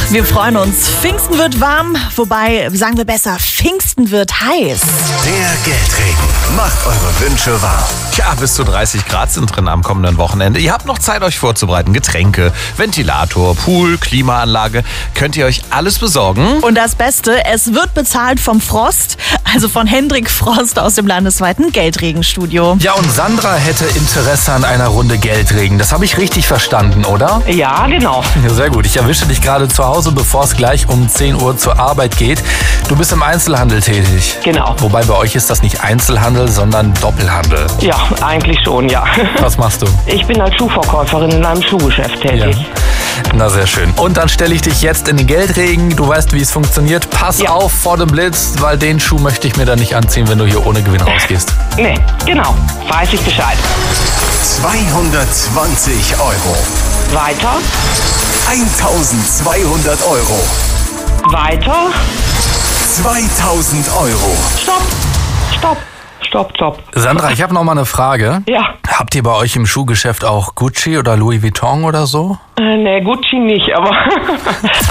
Wir freuen uns. Pfingsten wird warm, wobei, sagen wir besser, Pfingsten wird heiß. Der Geldregen macht eure Wünsche wahr. Ja, bis zu 30 Grad sind drin am kommenden Wochenende. Ihr habt noch Zeit, euch vorzubereiten. Getränke, Ventilator, Pool, Klimaanlage. Könnt ihr euch alles besorgen? Und das Beste, es wird bezahlt vom Frost, also von Hendrik Frost aus dem landesweiten Geldregenstudio. Ja, und Sandra hätte Interesse an einer Runde Geldregen. Das habe ich richtig verstanden, oder? Ja, genau. Ja, sehr gut. Ich erwische dich gerade zu Hause, bevor es gleich um 10 Uhr zur Arbeit geht. Du bist im Einzelhandel tätig. Genau. Wobei bei euch ist das nicht Einzelhandel, sondern Doppelhandel. Ja, eigentlich schon, ja. Was machst du? Ich bin als Schuhverkäuferin in einem Schuhgeschäft tätig. Na, sehr schön. Und dann stelle ich dich jetzt in den Geldregen. Du weißt, wie es funktioniert. Pass auf vor dem Blitz, weil den Schuh möchte ich mir dann nicht anziehen, wenn du hier ohne Gewinn rausgehst. Nee, genau. Weiß ich Bescheid. 220 Euro. Weiter, 1200 Euro. weiter. 2000 Euro. Stopp. Sandra, ich habe noch mal eine Frage. Ja, Habt ihr bei euch im Schuhgeschäft auch Gucci oder Louis Vuitton oder so? nee, Gucci nicht, aber